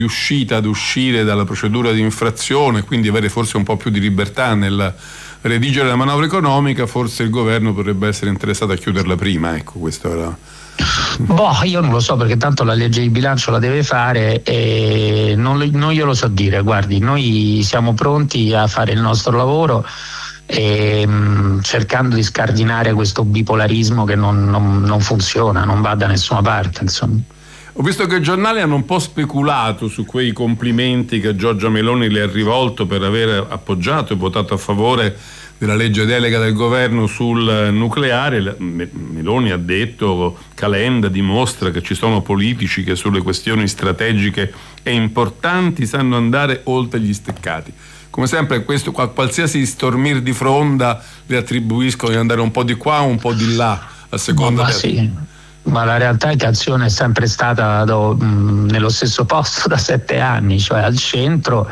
riuscita ad uscire dalla procedura di infrazione, quindi avere forse un po' più di libertà nel redigere la manovra economica, forse il governo potrebbe essere interessato a chiuderla prima. Ecco, questo era... Io non lo so, perché tanto la legge di bilancio la deve fare e non glielo so dire. Guardi, noi siamo pronti a fare il nostro lavoro cercando di scardinare questo bipolarismo che non funziona, non va da nessuna parte, insomma. Ho visto che i giornali hanno un po' speculato su quei complimenti che Giorgia Meloni le ha rivolto per aver appoggiato e votato a favore della legge delega del governo sul nucleare. Meloni ha detto: Calenda dimostra che ci sono politici che sulle questioni strategiche e importanti sanno andare oltre gli steccati. Come sempre, questo qualsiasi stormir di fronda le attribuiscono di andare un po' di qua, un po' di là, a seconda Ma la realtà è che Azione è sempre stata nello stesso posto da 7 anni, cioè al centro.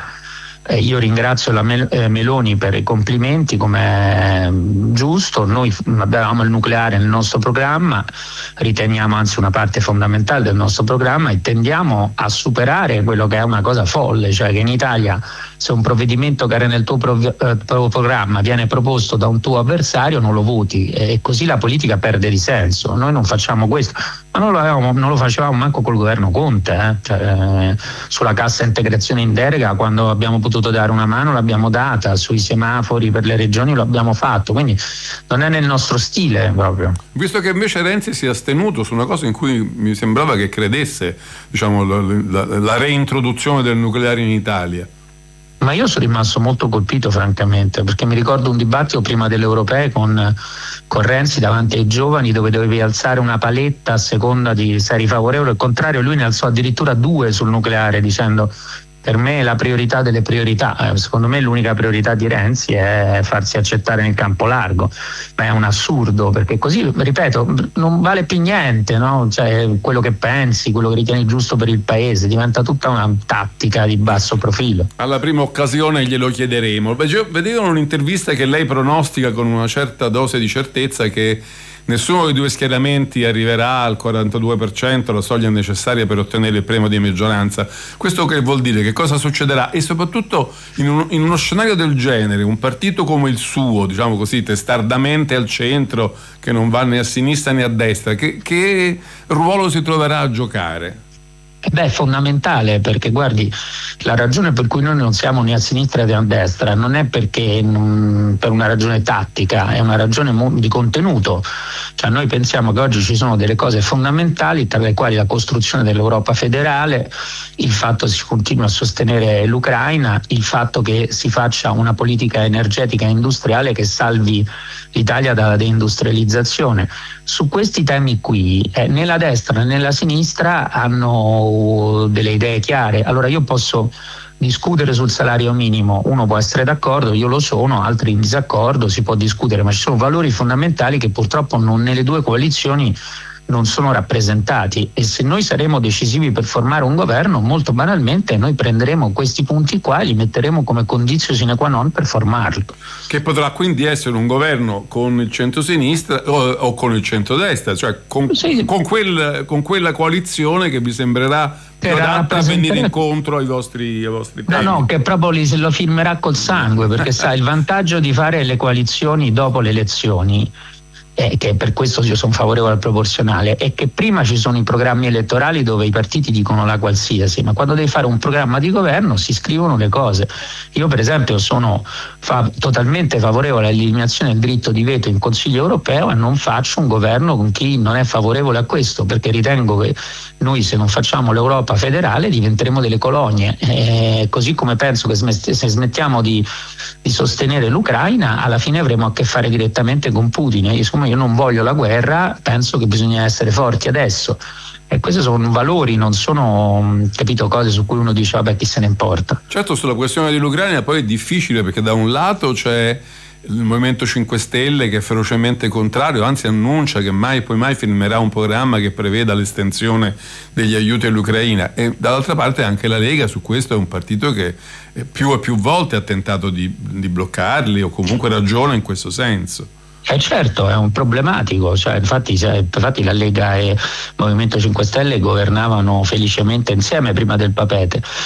Io ringrazio la Meloni per i complimenti, come è giusto. Noi abbiamo il nucleare nel nostro programma, riteniamo anzi una parte fondamentale del nostro programma, e tendiamo a superare quello che è una cosa folle, cioè che in Italia, se un provvedimento che era nel tuo programma viene proposto da un tuo avversario, non lo voti, e così la politica perde di senso. Noi non facciamo questo, ma non lo facevamo manco col governo Conte, cioè, sulla cassa integrazione in delega, quando abbiamo potuto dare una mano l'abbiamo data, sui semafori per le regioni lo abbiamo fatto, quindi non è nel nostro stile proprio. Visto che invece Renzi si è astenuto su una cosa in cui mi sembrava che credesse, diciamo, la reintroduzione del nucleare in Italia. Ma io sono rimasto molto colpito, francamente, perché mi ricordo un dibattito prima delle europee con Renzi davanti ai giovani, dove dovevi alzare una paletta a seconda di se eri favorevole o al contrario. Lui ne alzò addirittura 2 sul nucleare, dicendo: per me è la priorità delle priorità. Secondo me l'unica priorità di Renzi è farsi accettare nel campo largo, ma è un assurdo, perché così, ripeto, non vale più niente, no? Cioè, quello che pensi, quello che ritieni giusto per il paese, diventa tutta una tattica di basso profilo. Alla prima occasione glielo chiederemo. Vedevo un'intervista che lei pronostica con una certa dose di certezza che nessuno dei due schieramenti arriverà al 42%, la soglia necessaria per ottenere il premio di maggioranza. Questo che vuol dire? Che cosa succederà? E soprattutto in uno scenario del genere, un partito come il suo, diciamo così, testardamente al centro, che non va né a sinistra né a destra, che ruolo si troverà a giocare? È fondamentale, perché guardi, la ragione per cui noi non siamo né a sinistra né a destra non è perché per una ragione tattica, è una ragione di contenuto. Cioè, noi pensiamo che oggi ci sono delle cose fondamentali, tra le quali la costruzione dell'Europa federale, il fatto che si continui a sostenere l'Ucraina, il fatto che si faccia una politica energetica e industriale che salvi l'Italia dalla deindustrializzazione. Su questi temi qui né la destra né la sinistra hanno delle idee chiare. Allora io posso discutere sul salario minimo, uno può essere d'accordo, io lo sono, altri in disaccordo, si può discutere, ma ci sono valori fondamentali che purtroppo nelle due coalizioni non sono rappresentati, e se noi saremo decisivi per formare un governo, molto banalmente noi prenderemo questi punti qua e li metteremo come condizio sine qua non per formarlo. Che potrà quindi essere un governo con il centro-sinistra o con il centro-destra, cioè con quella coalizione che vi sembrerà più adatta a venire incontro ai vostri temi. No, che proprio se lo firmerà col sangue, perché sa, il vantaggio di fare le coalizioni dopo le elezioni, che per questo io sono favorevole al proporzionale, è che prima ci sono i programmi elettorali dove i partiti dicono la qualsiasi, ma quando devi fare un programma di governo si scrivono le cose. Io per esempio sono totalmente favorevole all'eliminazione del diritto di veto in Consiglio europeo, e non faccio un governo con chi non è favorevole a questo, perché ritengo che noi, se non facciamo l'Europa federale, diventeremo delle colonie, così come penso che se smettiamo di sostenere l'Ucraina, alla fine avremo a che fare direttamente con Putin. Io non voglio la guerra, penso che bisogna essere forti adesso, e questi sono valori, non sono, capito, cose su cui uno dice vabbè, chi se ne importa. Certo, sulla questione dell'Ucraina poi è difficile, perché da un lato c'è il Movimento 5 Stelle che è ferocemente contrario, anzi annuncia che mai firmerà un programma che preveda l'estensione degli aiuti all'Ucraina, e dall'altra parte anche la Lega su questo è un partito che più e più volte ha tentato di bloccarli, o comunque ragiona in questo senso. Certo, è un problematico, infatti la Lega e il Movimento 5 Stelle governavano felicemente insieme prima del Papete.